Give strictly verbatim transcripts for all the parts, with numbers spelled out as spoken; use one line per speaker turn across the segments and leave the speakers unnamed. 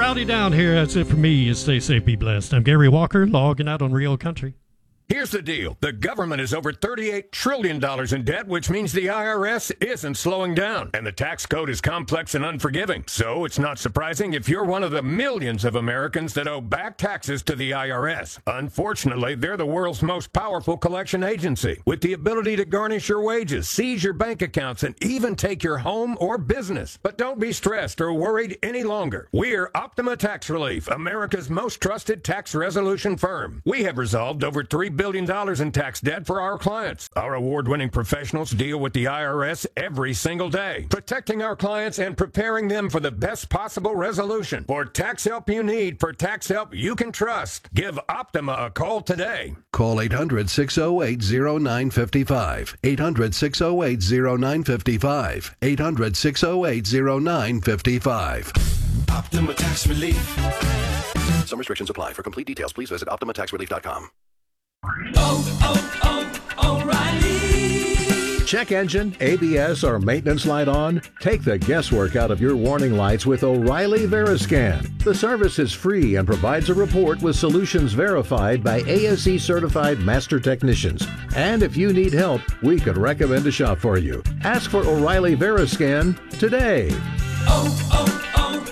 Rowdy down here. That's it for me. You stay safe, be blessed. I'm Gary Walker, logging out on Real Country.
Here's the deal. The government is over thirty-eight trillion dollars in debt, which means the I R S isn't slowing down. And the tax code is complex and unforgiving. So it's not surprising if you're one of the millions of Americans that owe back taxes to the I R S. Unfortunately, they're the world's most powerful collection agency, with the ability to garnish your wages, seize your bank accounts, and even take your home or business. But don't be stressed or worried any longer. We're Optima Tax Relief, America's most trusted tax resolution firm. We have resolved over three billion dollars in tax debt for our clients. Our award-winning professionals deal with the I R S every single day, protecting our clients and preparing them for the best possible resolution. For tax help you need, for tax help you can trust, give Optima a call today.
Call eight hundred, six oh eight, oh nine five five. eight hundred, six oh eight, oh nine five five. eight hundred, six oh eight, oh nine five five.
Optima Tax Relief.
Some restrictions apply. For complete details, please visit optima tax relief dot com.
Oh, oh, oh, O'Reilly.
Check engine, A B S, or maintenance light on? Take the guesswork out of your warning lights with O'Reilly Veriscan. The service is free and provides a report with solutions verified by A S E certified master technicians. And if you need help, we could recommend a shop for you. Ask for O'Reilly Veriscan today.
Oh,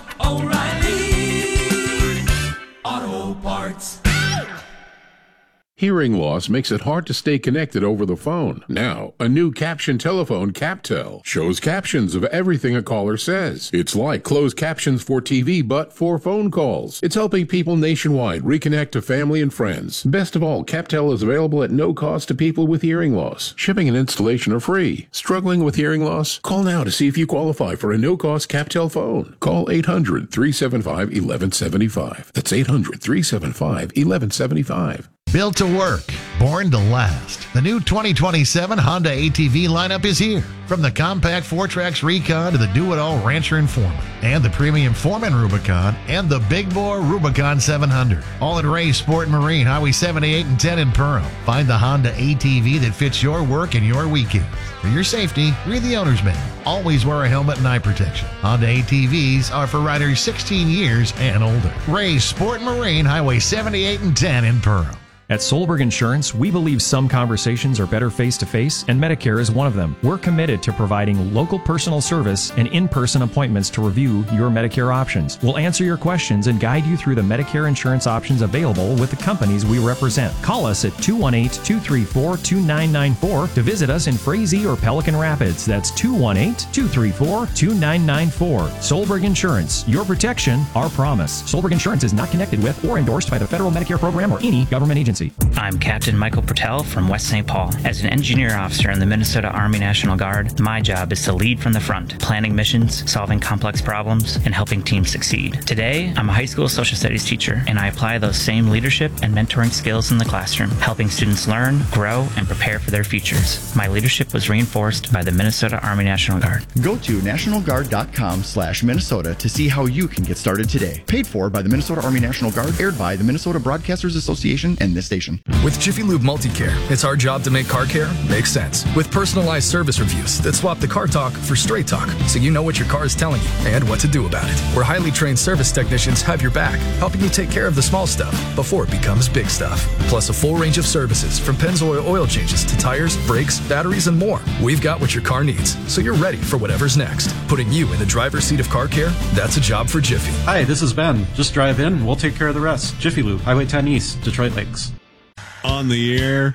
oh, oh, O'Reilly Auto Parts.
Hearing loss makes it hard to stay connected over the phone. Now, a new caption telephone, CapTel, shows captions of everything a caller says. It's like closed captions for T V, but for phone calls. It's helping people nationwide reconnect to family and friends. Best of all, CapTel is available at no cost to people with hearing loss. Shipping and installation are free. Struggling with hearing loss? Call now to see if you qualify for a no-cost CapTel phone. Call eight hundred, three seven five, one one seven five. That's eight hundred, three seven five, one one seven five.
Built to work, born to last. The new twenty twenty-seven Honda A T V lineup is here. From the compact four Trax Recon to the do-it-all Rancher and Foreman, and the premium Foreman Rubicon, and the big bore Rubicon seven hundred. All at Ray Sport and Marine, Highway seventy-eight and ten in Perham. Find the Honda A T V that fits your work and your weekends. For your safety, read the owner's manual. Always wear a helmet and eye protection. Honda A T Vs are for riders sixteen years and older. Ray Sport and Marine, Highway seventy-eight and ten in Perham.
At Solberg Insurance, we believe some conversations are better face-to-face, and Medicare is one of them. We're committed to providing local personal service and in-person appointments to review your Medicare options. We'll answer your questions and guide you through the Medicare insurance options available with the companies we represent. Call us at two one eight, two three four, two nine nine four to visit us in Frazee or Pelican Rapids. That's two one eight, two three four, two nine nine four. Solberg Insurance, your protection, our promise. Solberg Insurance is not connected with or endorsed by the Federal Medicare Program or any government agency.
I'm Captain Michael Patel from West Saint Paul. As an engineer officer in the Minnesota Army National Guard, my job is to lead from the front, planning missions, solving complex problems, and helping teams succeed. Today, I'm a high school social studies teacher, and I apply those same leadership and mentoring skills in the classroom, helping students learn, grow, and prepare for their futures. My leadership was reinforced by the Minnesota Army National Guard.
Go to national guard dot com slash Minnesota to see how you can get started today. Paid for by the Minnesota Army National Guard, aired by the Minnesota Broadcasters Association and this station.
With Jiffy Lube Multicare, it's our job to make car care make sense. With personalized service reviews that swap the car talk for straight talk, so you know what your car is telling you and what to do about it. Where highly trained service technicians have your back, helping you take care of the small stuff before it becomes big stuff. Plus a full range of services from Pennzoil oil changes to tires, brakes, batteries, and more. We've got what your car needs, so you're ready for whatever's next. Putting you in the driver's seat of car care, that's a job for Jiffy.
Hi, this is Ben. Just drive in and we'll take care of the rest. Jiffy Lube, Highway ten East, Detroit Lakes.
On the air,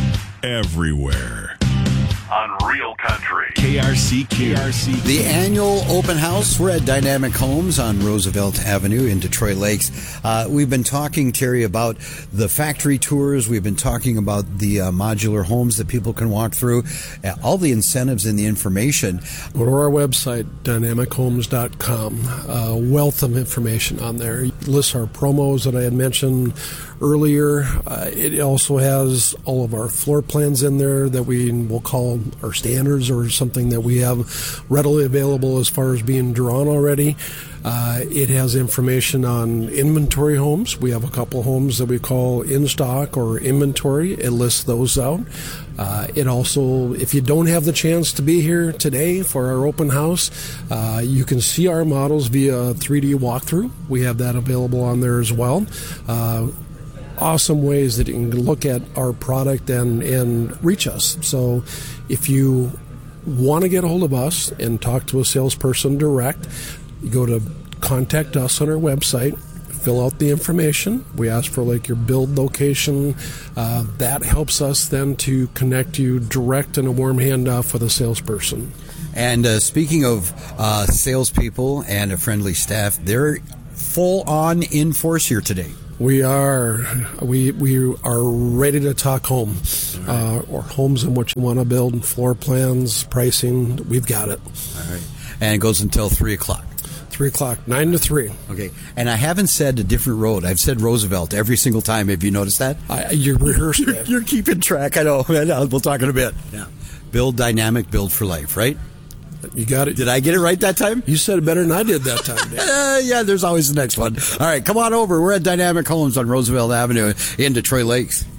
everywhere.
On Real Country.
K R C Q. K R C Q.
The annual open house. We're at Dynamic Homes on Roosevelt Avenue in Detroit Lakes. Uh, we've been talking, Terry, about the factory tours. We've been talking about the uh, modular homes that people can walk through, uh, all the incentives and the information.
Go to our website, dynamic homes dot com. Uh, wealth of information on there. It lists our promos that I had mentioned earlier. Uh, it also has all of our floor plans in there that we will call our standard hundreds or something that we have readily available as far as being drawn already. Uh, it has information on inventory homes. We have a couple homes that we call in stock or inventory. It lists those out. Uh, it also, if you don't have the chance to be here today for our open house, uh, you can see our models via three D walkthrough. We have that available on there as well. Uh, awesome ways that you can look at our product and, and reach us. So if you want to get a hold of us and talk to a salesperson direct, you go to contact us on our website, fill out the information. We ask for like your build location. Uh, that helps us then to connect you direct and a warm handoff with a salesperson.
And uh, speaking of uh, salespeople and a friendly staff, they're full on in force here today.
We are we we are ready to talk home, uh, or homes in which you want to build, floor plans, pricing. We've got it.
All right, and it goes until three o'clock.
Three o'clock, nine to three.
Okay, and I haven't said a different road. I've said Roosevelt every single time. Have you noticed that?
I, you're rehearsing
you're,
it.
You're keeping track. I know. We'll talk in a bit. Yeah. Build dynamic, build for life. Right.
You got it.
Did I get it right that time?
You said it better than I did that time.
uh, yeah, there's always the next one. All right, come on over. We're at Dynamic Homes on Roosevelt Avenue in Detroit Lakes.